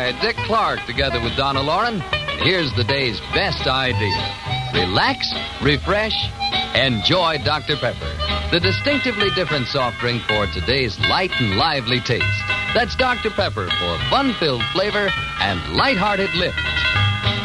Dick Clark together with Donna Lauren. And here's the day's best idea. Relax, refresh, enjoy Dr. Pepper, the distinctively different soft drink for today's light and lively taste. That's Dr. Pepper for fun-filled flavor and light-hearted lift.